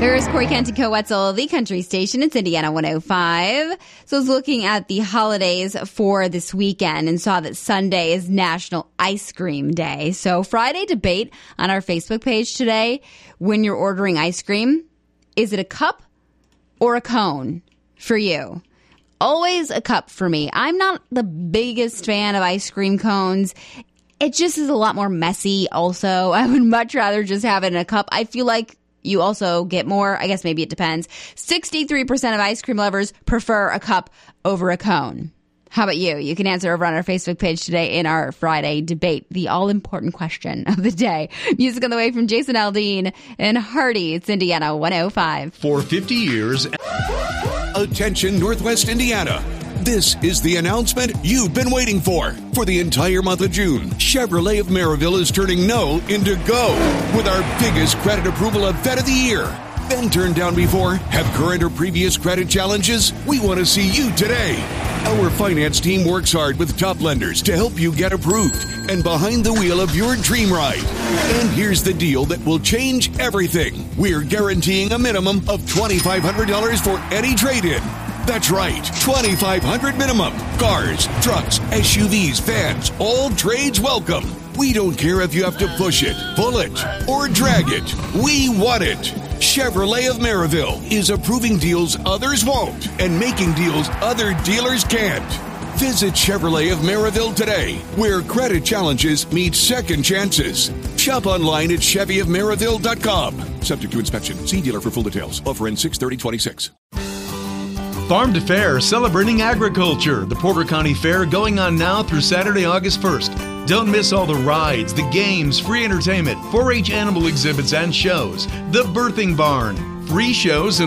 There's Corey Kent and Co-Wetzel, the country station. It's Indiana 105. So I was looking at the holidays for this weekend and saw that Sunday is National Ice Cream Day. So Friday debate on our Facebook page today. When you're ordering ice cream, is it a cup or a cone for you? Always a cup for me. I'm not the biggest fan of ice cream cones. It just is a lot more messy also. I would much rather just have it in a cup. I feel like you also get more. I guess maybe it depends. 63% of ice cream lovers prefer a cup over a cone. How about you? You can answer over on our Facebook page today in our Friday debate, the all-important question of the day. Music on the way from Jason Aldean and Hardy. It's Indiana 105. For 50 years. Attention, Northwest Indiana. This is the announcement you've been waiting for. For the entire month of June, Chevrolet of Maryville is turning no into go with our biggest credit approval event of the year. Been turned down before? Have current or previous credit challenges? We want to see you today. Our finance team works hard with top lenders to help you get approved and behind the wheel of your dream ride. And here's the deal that will change everything. We're guaranteeing a minimum of $2,500 for any trade-in. That's right, $2,500 minimum. Cars, trucks, SUVs, vans, all trades welcome. We don't care if you have to push it, pull it, or drag it. We want it. Chevrolet of Maryville is approving deals others won't and making deals other dealers can't. Visit Chevrolet of Maryville today, where credit challenges meet second chances. Shop online at ChevyofMaryville.com. Subject to inspection. See dealer for full details. Offer ends 6/30/26. Farm to Fair, celebrating agriculture. The Porter County Fair going on now through Saturday, August 1st. Don't miss all the rides, the games, free entertainment, 4-H animal exhibits and shows, the birthing barn, free shows, and